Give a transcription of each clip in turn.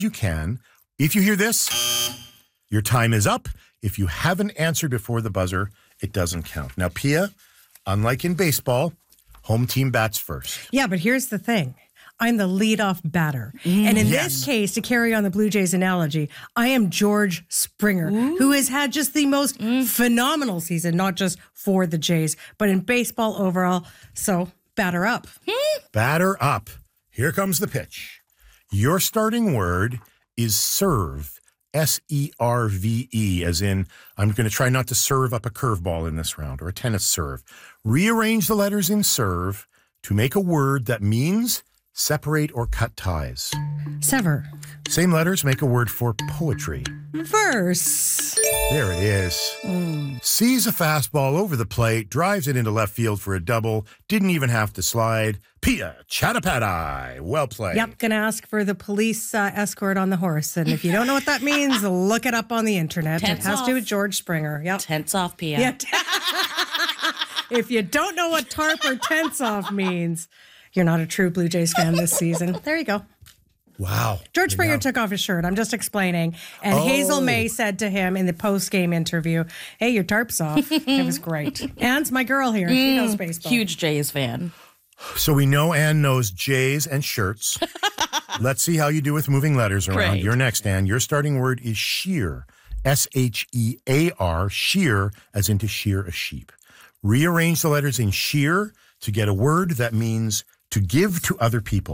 you can. If you hear this, your time is up. If you haven't answered before the buzzer, it doesn't count. Now, Pia, unlike in baseball, home team bats first. Yeah, but here's the thing. I'm the leadoff batter. And in this case, to carry on the Blue Jays analogy, I am George Springer, who has had just the most phenomenal season, not just for the Jays, but in baseball overall. So, batter up. Batter up. Here comes the pitch. Your starting word is serve. S-E-R-V-E, as in, I'm going to try not to serve up a curveball in this round, or a tennis serve. Rearrange the letters in serve to make a word that means separate or cut ties. Sever. Same letters make a word for poetry. Verse. There it is. Sees a fastball over the plate, drives it into left field for a double, didn't even have to slide. Pia Chattopadhyay. Well played. Yep, gonna ask for the police escort on the horse. And if you don't know what that means, look it up on the internet. Tense it has off. to do with George Springer. Yep. Tense off, Pia. Yeah. If you don't know what tarp or tense off means, you're not a true Blue Jays fan this season. There you go. Wow. George Springer took off his shirt. I'm just explaining. And Hazel May said to him in the post-game interview, hey, your tarp's off. It was great. Anne's my girl here. She knows baseball. Huge Jays fan. So we know Anne knows Jays and shirts. Let's see how you do with moving letters around. Great. You're next, Anne. Your starting word is shear. S-H-E-A-R, shear, as in to shear a sheep. Rearrange the letters in shear to get a word that means to give to other people.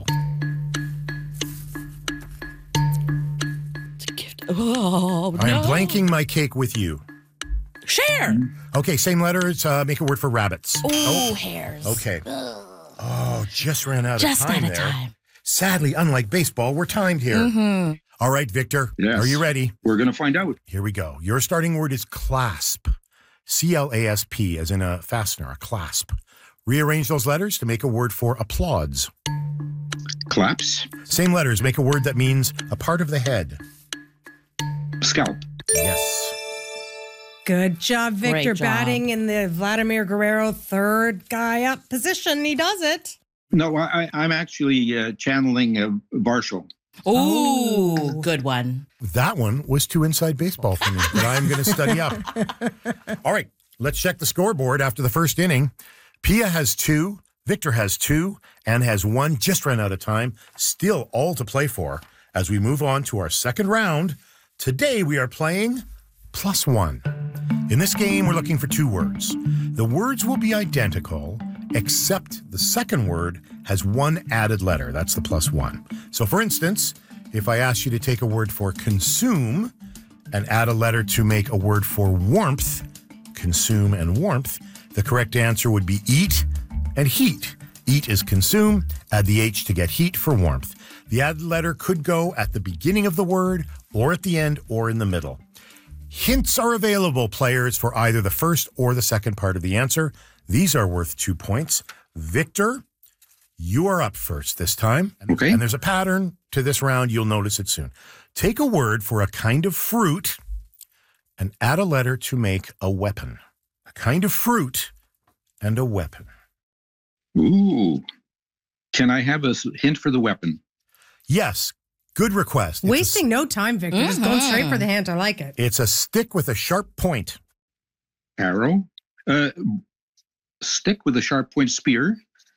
Oh, no. I am blanking my cake with you. Share. Okay, same letters. Make a word for rabbits. Oh, hairs. Okay. Oh, just ran out Just of time out of there. time. Sadly, unlike baseball, we're timed here. All right, Victor, Yes. are you ready? We're going to find out. Here we go. Your starting word is clasp. C-L-A-S-P, as in a fastener, a clasp. Rearrange those letters to make a word for applause. Claps. Same letters make a word that means a part of the head. Scalp. Yes. Good job, Victor. Great job. Batting in the Vladimir Guerrero third guy up position. He does it. No, I'm actually channeling Varshall. Ooh, good one. That one was too inside baseball for me, but I'm going to study up. All right, let's check the scoreboard after the first inning. Pia has 2, Victor has 2, Anne has 1, just ran out of time. Still all to play for as we move on to our second round. Today we are playing +1. In this game, we're looking for 2 words. The words will be identical, except the second word has 1 added letter. That's the +1. So for instance, if I ask you to take a word for consume and add a letter to make a word for warmth, consume and warmth, the correct answer would be eat and heat. Eat is consume, add the H to get heat for warmth. The added letter could go at the beginning of the word, or at the end, or in the middle. Hints are available, players, for either the first or the second part of the answer. These are worth 2 points. Victor, you are up first this time. Okay. And there's a pattern to this round. You'll notice it soon. Take a word for a kind of fruit and add a letter to make a weapon. A kind of fruit and a weapon. Ooh. Can I have a hint for the weapon? Yes, good request. Wasting no time, Victor. Just going straight for the hint. I like it. It's a stick with a sharp point. Arrow. Stick with a sharp point, spear.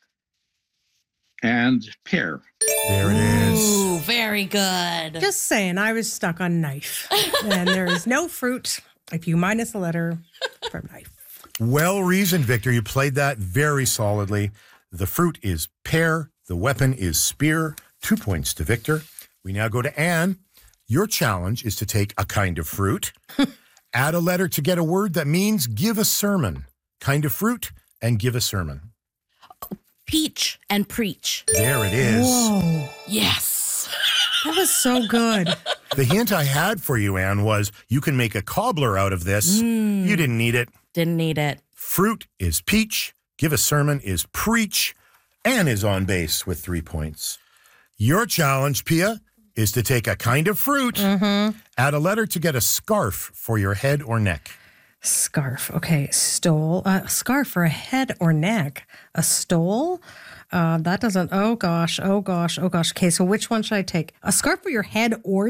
And pear. There it is. Ooh, very good. Just saying, I was stuck on knife. And there is no fruit if you minus a letter from knife. Well reasoned, Victor. You played that very solidly. The fruit is pear. The weapon is spear. 2 points to Victor. We now go to Anne. Your challenge is to take a kind of fruit, add a letter to get a word that means give a sermon. Kind of fruit and give a sermon. Peach and preach. There it is. Whoa. Yes. That was so good. The hint I had for you, Anne, was you can make a cobbler out of this. You didn't need it. Didn't need it. Fruit is peach. Give a sermon is preach. Anne is on base with 3 points. Your challenge, Pia, is to take a kind of fruit, add a letter to get a scarf for your head or neck. Scarf. Okay, stole. Scarf for a head or neck. A stole. That doesn't. Oh gosh. Okay, so which one should I take? A scarf for your head or